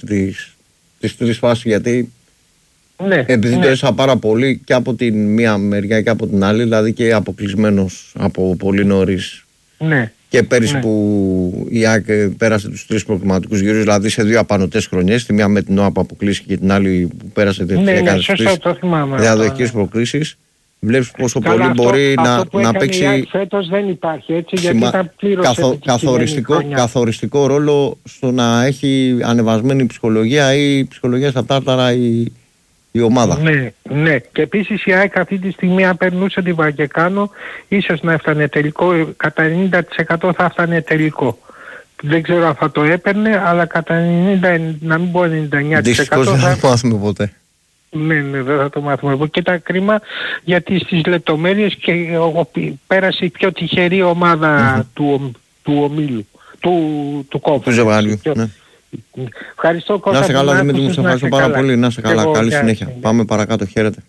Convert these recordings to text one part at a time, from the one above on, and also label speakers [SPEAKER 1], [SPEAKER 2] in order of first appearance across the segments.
[SPEAKER 1] τις τρεις φάσεις, γιατί
[SPEAKER 2] Ναι,
[SPEAKER 1] επειδή το έζησα πάρα πολύ και από την μία μεριά και από την άλλη, δηλαδή και αποκλεισμένος από πολύ νωρίς.
[SPEAKER 2] Ναι.
[SPEAKER 1] Και πέρυσι που η ΑΕΚ πέρασε τους τρεις προκριματικούς γύρους, δηλαδή σε δύο απανωτές χρονιές, τη μία με την ΟΑ που αποκλείστηκε και την άλλη που πέρασε τις διαδοχικές προκρίσεις. Βλέπεις πόσο
[SPEAKER 2] Καλά,
[SPEAKER 1] πολύ μπορεί να παίξει.
[SPEAKER 2] Η ΑΕΚ φέτος δεν υπάρχει έτσι, γιατί ήταν πλήρως
[SPEAKER 1] καθοριστικό ρόλο στο να έχει ανεβασμένη ψυχολογία ή ψυχολογία στα τάρταρα η ομάδα.
[SPEAKER 2] Ναι. Και επίσης η ΑΕΚ αυτή τη στιγμή, αν περνούσε τη Βαγεκάνο, ίσως να έφτανε τελικό, κατά 90% θα έφτανε τελικό. Δεν ξέρω αν θα το έπαιρνε, αλλά κατά 90, να μην πω 99%.
[SPEAKER 1] Δυστυχώς δεν θα το μάθουμε ποτέ.
[SPEAKER 2] Ναι, δεν θα το μάθουμε. Και τα κρίμα, γιατί στις λεπτομέρειες και πέρασε η πιο τυχερή ομάδα του ομίλου, του κόμματος.
[SPEAKER 1] Του ζευγαριού, ναι.
[SPEAKER 2] Ευχαριστώ, Κώστα.
[SPEAKER 1] Να σε καλά, Δημήτρη μου, σε ευχαριστώ πάρα πολύ. Να σε καλά, καλή συνέχεια. Πάμε παρακάτω, χαίρετε.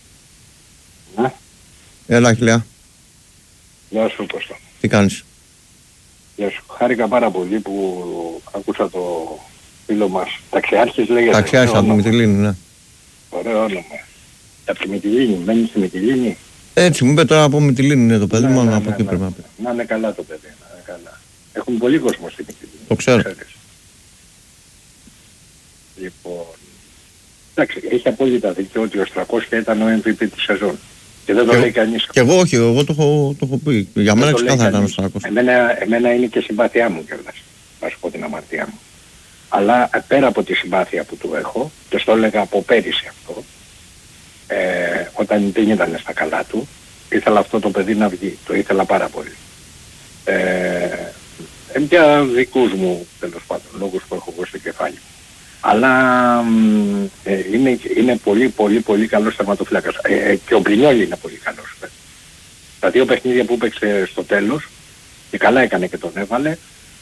[SPEAKER 1] Έλα, Αχιλλέα.
[SPEAKER 3] Γεια σου, Κώστα.
[SPEAKER 1] Τι κάνεις?
[SPEAKER 3] Γεια σου. Χάρηκα πάρα πολύ που άκουσα το φίλο μας. Ταξιάρχης λέγεται.
[SPEAKER 1] Ταξιάρχης από τη Μυτιλήνη, ναι.
[SPEAKER 3] Ωραίο όνομα. Από τη Μυτιλήνη, μένει στη Μυτιλήνη.
[SPEAKER 1] Έτσι, μου είπε τώρα από Μυτιλήνη είναι το παιδί, μόνο από εκεί πρέπει να πει.
[SPEAKER 3] Να είναι καλά το παιδί, να είναι καλά. Έχουν πολύ κόσμο στη Μυτιλήνη.
[SPEAKER 1] Το ξέρω.
[SPEAKER 3] Λοιπόν, εντάξει, έχει απόλυτα δίκιο ότι ο Στρακόσια ήταν ο MVP της σεζόν. Και δεν το λέει κανείς.
[SPEAKER 1] Και εγώ όχι, εγώ το έχω πει. Για μένα ξεκάθαρα ήταν ο Στρακόσια.
[SPEAKER 3] Εμένα είναι και συμπάθειά μου κιόλας, να σου πω την αμαρτία μου. Αλλά πέρα από τη συμπάθεια που του έχω, και στο έλεγα από πέρυσι αυτό, όταν δεν ήταν στα καλά του, ήθελα αυτό το παιδί να βγει. Το ήθελα πάρα πολύ. Για δικούς μου, τέλος πάντων, λόγους που έχω εγώ στο κεφάλι μου. Αλλά είναι πολύ καλός τερματοφύλακας. Και ο Μπρινιόλι είναι πολύ καλός. Τα δύο παιχνίδια που έπαιξε στο τέλος, και καλά έκανε και τον έβαλε,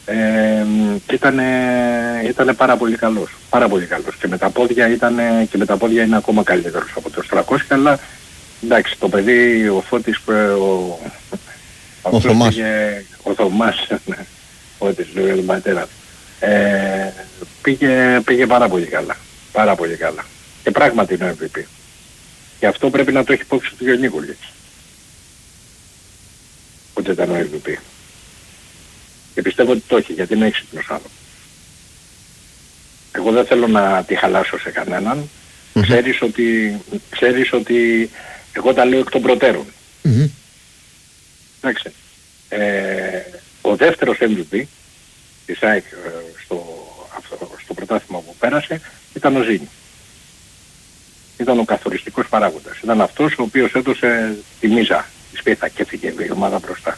[SPEAKER 3] ήτανε πάρα πολύ καλός. Πάρα πολύ καλός. Και με τα πόδια είναι ακόμα καλύτερος από το Στρακόσια, αλλά εντάξει, το παιδί, ο Φώτης, ο Θωμάς, Φώτης, λέω τον πατέρα του. Πήγε πάρα πολύ καλά. Πάρα πολύ καλά. Και πράγματι είναι ο MVP. Και αυτό πρέπει να το έχει υπόψη του Γιονίκουλης. Ότι ήταν ο MVP. Και πιστεύω ότι το έχει, γιατί είναι έξυπνος άνθρωπος. Εγώ δεν θέλω να τη χαλάσω σε κανέναν. Ξέρεις ότι εγώ τα λέω εκ των προτέρων. Εντάξει. Ο δεύτερος MVP της ΑΕΚ στο πρωτάθλημα που πέρασε ήταν ο Ζήνη. Ήταν ο καθοριστικός παράγοντας. Ήταν αυτός ο οποίος έδωσε τη μίζα της Πίθα και έφυγε η ομάδα μπροστά.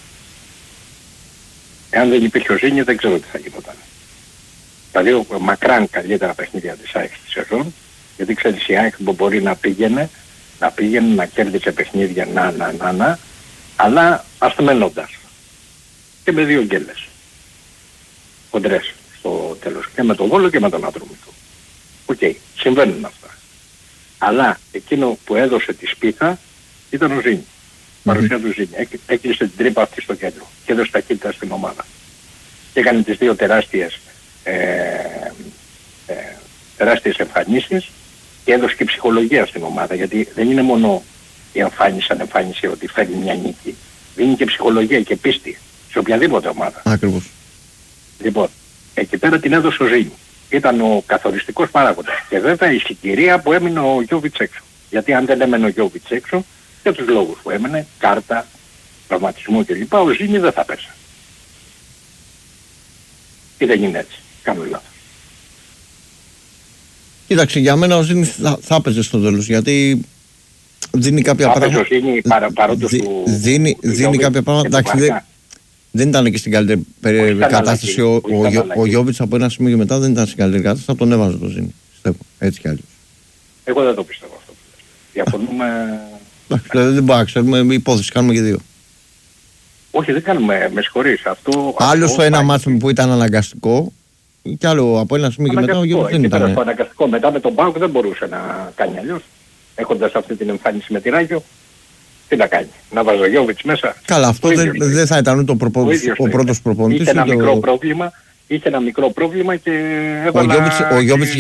[SPEAKER 3] Εάν δεν υπήρχε ο Ζήνη δεν ξέρω τι θα γινόταν. Τα δύο μακράν καλύτερα παιχνίδια της ΑΕΚ στη σεζόν, γιατί ξέρεις η ΑΕΚ μπορεί να πήγαινε, να κέρδισε παιχνίδια, αλλά αστεμένοντας. Και με δύο γκέλες. Κοντρές στο τέλος. Και με τον Βόλο και με τον Ατρόμητο. Οκ, συμβαίνουν αυτά. Αλλά εκείνο που έδωσε τη σπίθα ήταν ο Ζήνη. Παρουσία του Ζήνη. Έκλεισε την τρύπα αυτή στο κέντρο. Και έδωσε ταχύτητα στην ομάδα. Και έκανε τις δύο τεράστιες εμφανίσεις και έδωσε και ψυχολογία στην ομάδα. Γιατί δεν είναι μόνο η εμφάνιση ότι φέρνει μια νίκη. Δίνει και ψυχολογία και πίστη σε οποιαδήποτε ομάδα.
[SPEAKER 1] Ακριβώς.
[SPEAKER 3] Λοιπόν, εκεί πέρα την έδωσε ο Ζήνη. Ήταν ο καθοριστικός παράγοντας. Και βέβαια η συγκυρία που έμεινε ο Γιώβιτς έξω. Γιατί αν δεν έμενε ο Γιώβιτς έξω, για τους λόγους που έμενε, κάρτα, τραυματισμό κλπ, ο Ζήνη δεν θα πέσε. Ή δεν είναι έτσι. Κάνω λάθος.
[SPEAKER 1] Κοίταξε, για μένα ο Ζήνης θα έπαιζε στο τέλος, γιατί δίνει κάποια πράγματα. Δίνει κάποια πράγματα. Εντάξει, δεν ήταν και στην καλύτερη κατάσταση. Ο Γιώβιτς από ένα σημείο και μετά δεν ήταν στην καλύτερη κατάσταση. Θα τον έβαζε το Ζήνη. Έτσι κι αλλιώς.
[SPEAKER 3] Εγώ δεν το πιστεύω αυτό. Διαφωνούμε.
[SPEAKER 1] Δεν μπορούμε να ξέρουμε. Υπόθεση κάνουμε και δύο.
[SPEAKER 3] Όχι, δεν κάνουμε. Με συγχωρείς.
[SPEAKER 1] Άλλο στο ένα μάτσο που ήταν αναγκαστικό. Κι άλλο από ένα σημείο και μετά ο Γιώβιτς δεν ήταν.
[SPEAKER 3] Αναγκαστικό. Μετά με τον Πάοκ δεν μπορούσε να κάνει αλλιώς. Έχοντας αυτή την εμφάνιση με τη Ράγιο. Τι να κάνει, να βάζει ο Γιώβιτς μέσα.
[SPEAKER 1] Καλά, αυτό δεν θα ήταν ούτε ο πρώτος προπονητής.
[SPEAKER 3] Είχε ένα μικρό πρόβλημα και έβαλα...
[SPEAKER 1] Ο Γιώβιτς